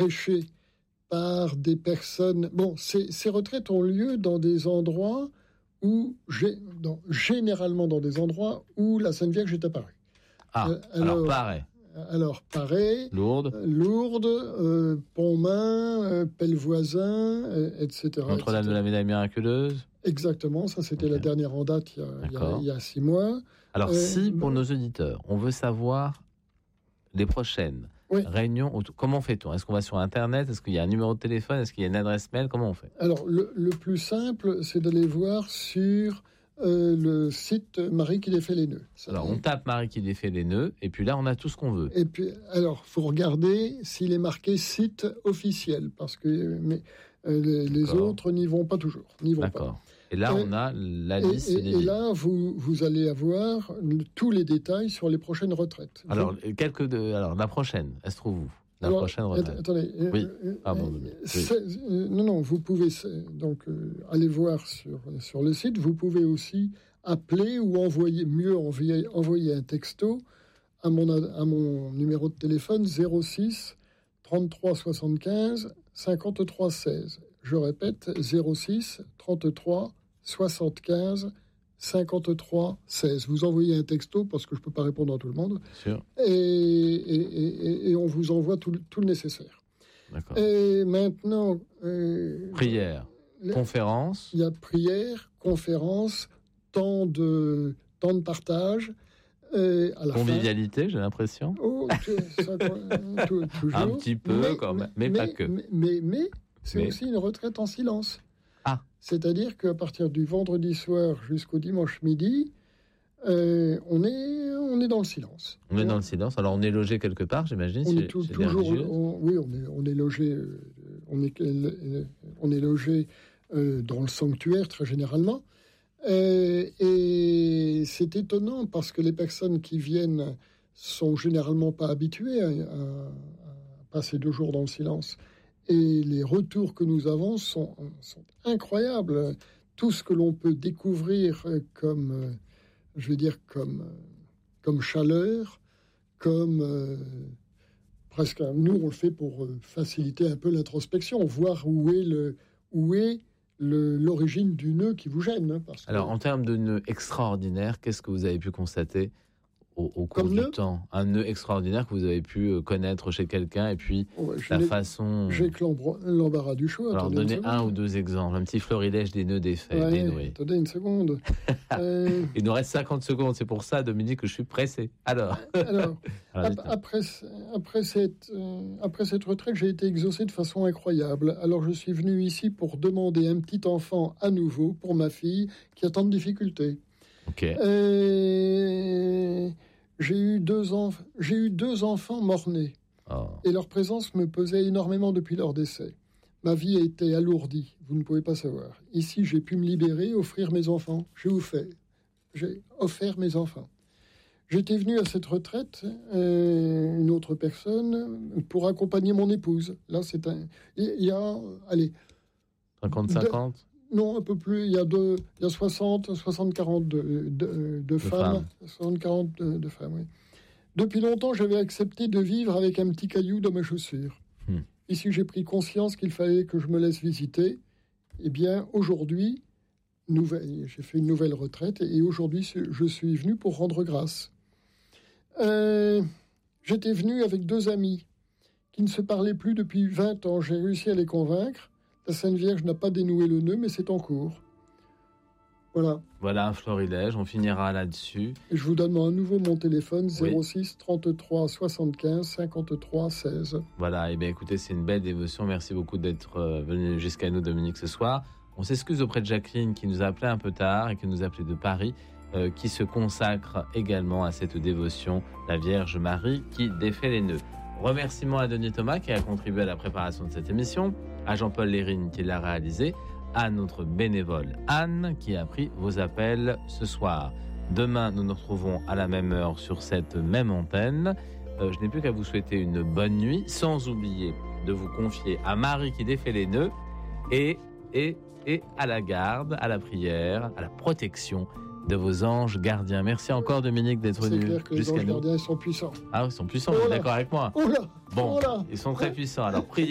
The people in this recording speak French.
prêchées par des personnes. Bon, ces retraites ont lieu dans des endroits généralement dans des endroits où la Sainte Vierge est apparue. Alors pareil. Alors, Paray, Lourdes, Pontmain, Pellevoisin, etc. Notre-Dame de la Médaille Miraculeuse. Exactement, ça c'était la dernière en date il y a 6 mois. Alors si, pour nos auditeurs, on veut savoir les prochaines réunions, comment fait-on ? Est-ce qu'on va sur Internet ? Est-ce qu'il y a un numéro de téléphone ? Est-ce qu'il y a une adresse mail ? Comment on fait ? Alors, le plus simple, c'est d'aller voir sur le site Marie qui défait les nœuds. Alors, on tape Marie qui défait les nœuds, et puis là, on a tout ce qu'on veut. Et puis, alors, faut regarder s'il est marqué site officiel, parce que les autres n'y vont pas toujours. D'accord. Et là, on a la liste. Et là, vous allez avoir tous les détails sur les prochaines retraites. Alors, la prochaine, elle se trouve où ? Prochaine retraite. Attendez. Oui. Non, vous pouvez donc aller voir sur le site. Vous pouvez aussi appeler ou envoyer un texto à mon numéro de téléphone 06 33 75 53 16. Je répète, 06 33 75 53 16. Vous envoyez un texto parce que je ne peux pas répondre à tout le monde. Bien sûr. Et on vous envoie tout le nécessaire. D'accord. Et maintenant... prière, conférence. Il y a prière, conférence, temps de partage. À la convivialité, j'ai l'impression. Toujours. Un petit peu, quand même, mais pas que. Mais c'est aussi une retraite en silence. C'est-à-dire qu'à partir du vendredi soir jusqu'au dimanche midi, on est dans le silence. On est dans le silence. Alors on est logé quelque part, j'imagine. On est toujours. On est logé. On est logé dans le sanctuaire très généralement. Et c'est étonnant parce que les personnes qui viennent sont généralement pas habituées à passer 2 jours dans le silence. Et les retours que nous avons sont incroyables. Tout ce que l'on peut découvrir comme chaleur, presque. Nous, on le fait pour faciliter un peu l'introspection, voir où est l'origine du nœud qui vous gêne. Alors, en termes de nœud extraordinaire, qu'est-ce que vous avez pu constater au cours du temps ? Un nœud extraordinaire que vous avez pu connaître chez quelqu'un, et puis façon... J'ai que l'embarras du choix. Alors, donnez 1 ou 2 exemples. Un petit florilège des nœuds défaits, dénoués. Attendez une seconde. Il nous reste 50 secondes, c'est pour ça, Dominique, que je suis pressé. Alors après cette retraite, j'ai été exaucé de façon incroyable. Alors, je suis venu ici pour demander un petit enfant à nouveau pour ma fille qui a tant de difficultés. Okay. J'ai eu 2 enfants mort-nés. Et leur présence me pesait énormément depuis leur décès. Ma vie a été alourdie, vous ne pouvez pas savoir. Ici, j'ai pu me libérer, offrir mes enfants. J'ai offert mes enfants. J'étais venu à cette retraite, une autre personne, pour accompagner mon épouse. Là, il y a 50-50 Non, un peu plus. Il y a 60-40 de femmes. 60-40 de femmes, oui. Depuis longtemps, j'avais accepté de vivre avec un petit caillou dans ma chaussure. Ici, j'ai pris conscience qu'il fallait que je me laisse visiter. Eh bien, aujourd'hui, j'ai fait une nouvelle retraite et aujourd'hui, je suis venu pour rendre grâce. J'étais venu avec 2 amis qui ne se parlaient plus depuis 20 ans. J'ai réussi à les convaincre. La Sainte Vierge n'a pas dénoué le nœud, mais c'est en cours. Voilà. Voilà un florilège, on finira là-dessus. Et je vous donne à nouveau mon téléphone, 06 33 75 53 16. Voilà, et bien écoutez, c'est une belle dévotion. Merci beaucoup d'être venu jusqu'à nous, Dominique, ce soir. On s'excuse auprès de Jacqueline, qui nous a appelé un peu tard et qui nous a appelé de Paris, qui se consacre également à cette dévotion, la Vierge Marie qui défait les nœuds. Remerciements à Denis Thomas qui a contribué à la préparation de cette émission, à Jean-Paul Lérine qui l'a réalisé, à notre bénévole Anne qui a pris vos appels ce soir. Demain, nous nous retrouvons à la même heure sur cette même antenne. Je n'ai plus qu'à vous souhaiter une bonne nuit, sans oublier de vous confier à Marie qui défait les nœuds et à la garde, à la prière, à la protection de vos anges gardiens. Merci encore, Dominique, d'être venu jusqu'à nous. C'est clair que les anges gardiens sont puissants. Ah, ils sont puissants, vous êtes d'accord avec moi ? Bon, ils sont très puissants. Alors, priez.